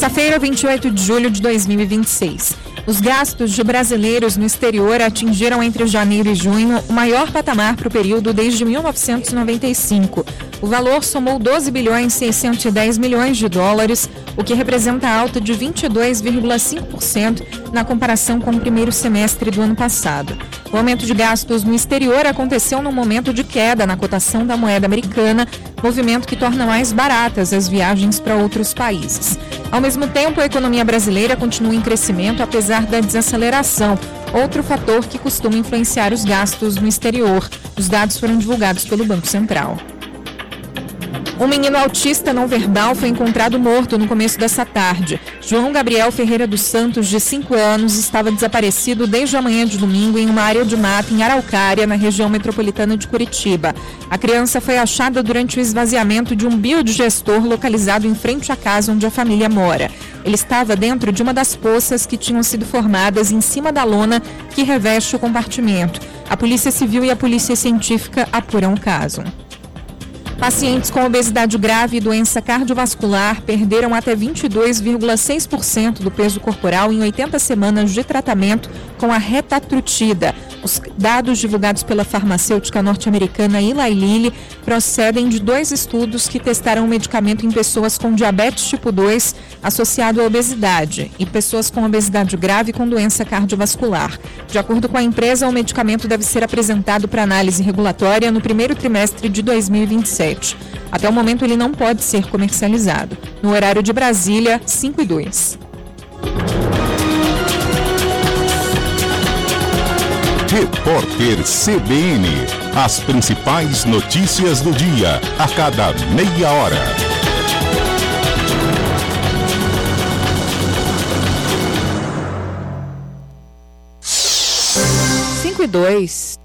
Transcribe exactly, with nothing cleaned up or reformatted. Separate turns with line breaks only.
Terça-feira, vinte e oito de julho de dois mil e vinte e seis. Os gastos de brasileiros no exterior atingiram entre janeiro e junho o maior patamar para o período desde mil novecentos e noventa e cinco. O valor somou doze bilhões seiscentos e dez milhões de dólares, o que representa alta de vinte e dois vírgula cinco por cento na comparação com o primeiro semestre do ano passado. O aumento de gastos no exterior aconteceu num momento de queda na cotação da moeda americana, movimento que torna mais baratas as viagens para outros países. Ao mesmo tempo, a economia brasileira continua em crescimento, apesar da desaceleração, outro fator que costuma influenciar os gastos no exterior. Os dados foram divulgados pelo Banco Central. Um menino autista não verbal foi encontrado morto no começo dessa tarde. João Gabriel Ferreira dos Santos, de cinco anos, estava desaparecido desde a manhã de domingo em uma área de mata em Araucária, na região metropolitana de Curitiba. A criança foi achada durante o esvaziamento de um biodigestor localizado em frente à casa onde a família mora. Ele estava dentro de uma das poças que tinham sido formadas em cima da lona que reveste o compartimento. A Polícia Civil e a Polícia Científica apuram o caso. Pacientes com obesidade grave e doença cardiovascular perderam até vinte e dois vírgula seis por cento do peso corporal em oitenta semanas de tratamento com a retatrutida. Os dados divulgados pela farmacêutica norte-americana Eli Lilly procedem de dois estudos que testaram o medicamento em pessoas com diabetes tipo dois associado à obesidade e pessoas com obesidade grave com doença cardiovascular. De acordo com a empresa, o medicamento deve ser apresentado para análise regulatória no primeiro trimestre de dois mil e vinte e sete. Até o momento, ele não pode ser comercializado. No horário de Brasília, cinco e dois.
Repórter C B N. As principais notícias do dia, a cada meia hora.
cinco e dois.